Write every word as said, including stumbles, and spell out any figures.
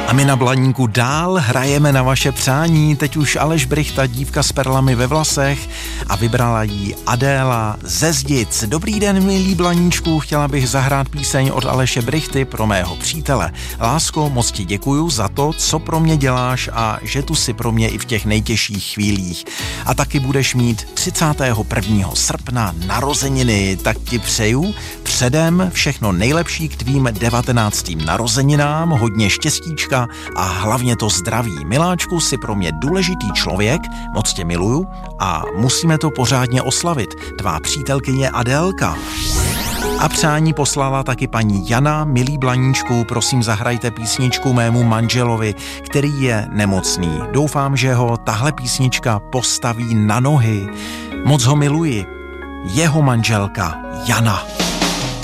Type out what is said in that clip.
A my na Blaníku dál hrajeme na vaše přání, teď už Aleš Brychta, dívka s perlami ve vlasech, a vybrala jí Adéla ze Zdic. Dobrý den, milý Blaníčku, chtěla bych zahrát píseň od Aleše Brychty pro mého přítele. Lásko, moc ti děkuju za to, co pro mě děláš a že tu si pro mě i v těch nejtěžších chvílích. A taky budeš mít třicátého prvního srpna narozeniny, tak ti přeju předem všechno nejlepší k tvým devatenáctým narozeninám, hodně štěstíčka a hlavně to zdraví. Miláčku, jsi pro mě důležitý člověk, moc tě miluju a musíme to pořádně oslavit. Tvá přítelkyně Adélka. A přání poslala taky paní Jana. Milý Blaníčku, prosím zahrajte písničku mému manželovi, který je nemocný. Doufám, že ho tahle písnička postaví na nohy. Moc ho miluji. Jeho manželka Jana.